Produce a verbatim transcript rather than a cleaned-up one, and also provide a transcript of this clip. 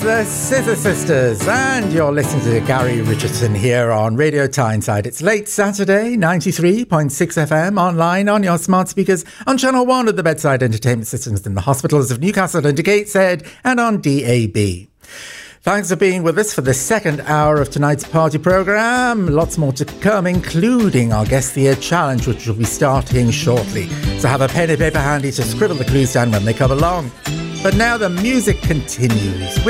the Scissor Sisters, and you're listening to Gary Richardson here on Radio Tyneside. It's late Saturday, ninety-three point six F M, online on your smart speakers, on Channel one of the bedside entertainment systems in the hospitals of Newcastle and Gateshead, and on D A B. Thanks for being with us for the second hour of tonight's party programme. Lots more to come, including our Guess the Year challenge, which will be starting shortly. So have a pen and paper handy to scribble the clues down when they come along. But now the music continues.